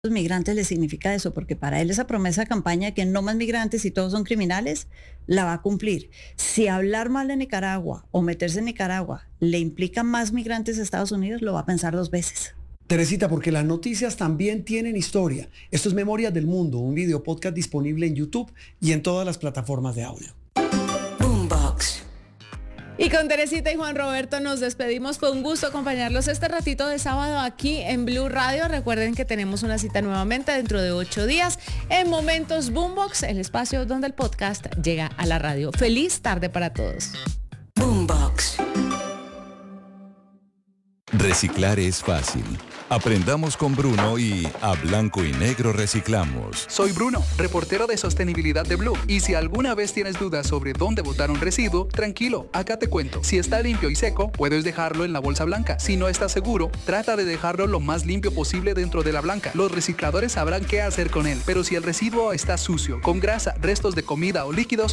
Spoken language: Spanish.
los migrantes le significa eso, porque para él esa promesa de campaña de que no más migrantes y todos son criminales, la va a cumplir. Si hablar mal de Nicaragua o meterse en Nicaragua le implica más migrantes a Estados Unidos, lo va a pensar dos veces. Teresita, porque las noticias también tienen historia. Esto es Memorias del Mundo, un video podcast disponible en YouTube y en todas las plataformas de audio. Boombox. Y con Teresita y Juan Roberto nos despedimos. Fue un gusto acompañarlos este ratito de sábado aquí en Blue Radio. Recuerden que tenemos una cita nuevamente dentro de 8 días en Momentos Boombox, el espacio donde el podcast llega a la radio. Feliz tarde para todos. Boombox. Reciclar es fácil. Aprendamos con Bruno y a blanco y negro reciclamos. Soy Bruno, reportero de sostenibilidad de Blue. Y si alguna vez tienes dudas sobre dónde botar un residuo, tranquilo, acá te cuento. Si está limpio y seco, puedes dejarlo en la bolsa blanca. Si no estás seguro, trata de dejarlo lo más limpio posible dentro de la blanca. Los recicladores sabrán qué hacer con él. Pero si el residuo está sucio, con grasa, restos de comida o líquidos,